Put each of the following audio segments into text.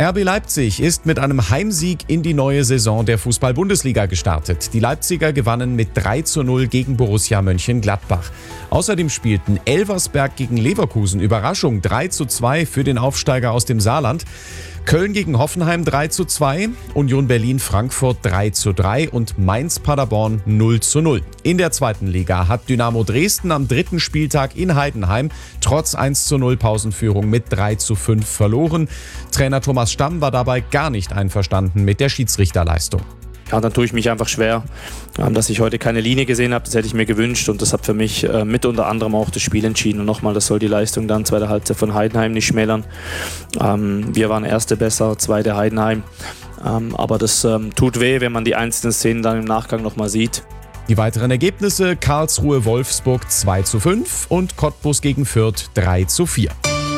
RB Leipzig ist mit einem Heimsieg in die neue Saison der Fußball-Bundesliga gestartet. Die Leipziger gewannen mit 3:0 gegen Borussia Mönchengladbach. Außerdem spielten Elversberg gegen Leverkusen, Überraschung 3:2 für den Aufsteiger aus dem Saarland. Köln gegen Hoffenheim 3:2, Union Berlin-Frankfurt 3:3 und Mainz-Paderborn 0:0. In der zweiten Liga hat Dynamo Dresden am dritten Spieltag in Heidenheim trotz 1:0 Pausenführung mit 3:5 verloren. Trainer Thomas Stamm war dabei gar nicht einverstanden mit der Schiedsrichterleistung. Ja, dann tue ich mich einfach schwer, dass ich heute keine Linie gesehen habe. Das hätte ich mir gewünscht und das hat für mich mit unter anderem auch das Spiel entschieden. Und nochmal, das soll die Leistung dann zweite Halbzeit von Heidenheim nicht schmälern. Wir waren erste besser, zweite Heidenheim. Aber das tut weh, wenn man die einzelnen Szenen dann im Nachgang nochmal sieht. Die weiteren Ergebnisse: Karlsruhe-Wolfsburg 2:5 und Cottbus gegen Fürth 3:4.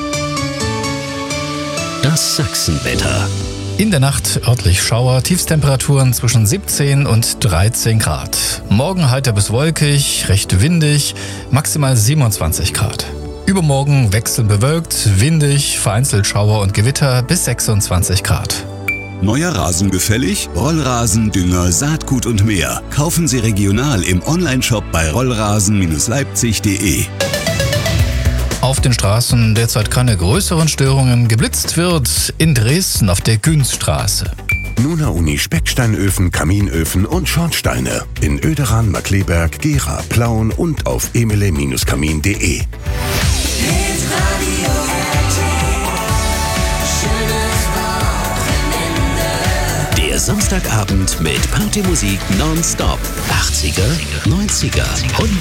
Das Sachsenwetter. In der Nacht örtlich Schauer, Tiefstemperaturen zwischen 17 und 13 Grad. Morgen heiter bis wolkig, recht windig, maximal 27 Grad. Übermorgen wechselnd bewölkt, windig, vereinzelt Schauer und Gewitter bis 26 Grad. Neuer Rasen gefällig? Rollrasen, Dünger, Saatgut und mehr. Kaufen Sie regional im Onlineshop bei rollrasen-leipzig.de. Auf den Straßen derzeit keine größeren Störungen. Geblitzt wird in Dresden auf der Günzstraße. Nuna Uni Specksteinöfen, Kaminöfen und Schornsteine. In Oederan, Markleberg, Gera, Plauen und auf emele-kamin.de. Der Samstagabend mit Partymusik nonstop. 80er, 90er, 100